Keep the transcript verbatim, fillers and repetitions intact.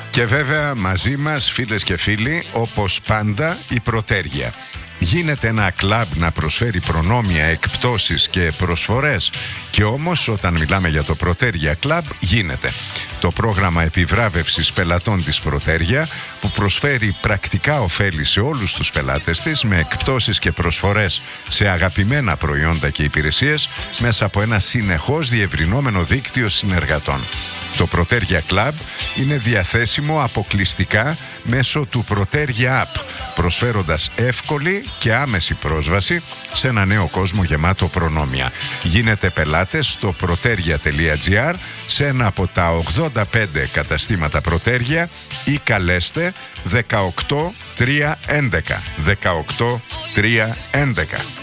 Και βέβαια μαζί μας, φίλες και φίλοι, όπως πάντα, η Πρωτέργεια. Γίνεται ένα κλαμπ να προσφέρει προνόμια, εκπτώσεις και προσφορές, και όμως όταν μιλάμε για το Πρωτέργεια Κλαμπ γίνεται. Το πρόγραμμα επιβράβευσης πελατών της Πρωτέργεια, που προσφέρει πρακτικά ωφέλη σε όλους τους πελάτες της με εκπτώσεις και προσφορές σε αγαπημένα προϊόντα και υπηρεσίες μέσα από ένα συνεχώς διευρυνόμενο δίκτυο συνεργατών. Το Πρωτέργεια Club είναι διαθέσιμο αποκλειστικά μέσω του Πρωτέργεια App, προσφέροντας εύκολη και άμεση πρόσβαση σε ένα νέο κόσμο γεμάτο προνόμια. Γίνετε πελάτες στο πρωτέργεια τελεία τζι άρ, σε ένα από τα ογδόντα πέντε καταστήματα Πρωτέργεια, ή καλέστε δεκαοκτώ τριακόσια έντεκα. δεκαοκτώ τριακόσια έντεκα.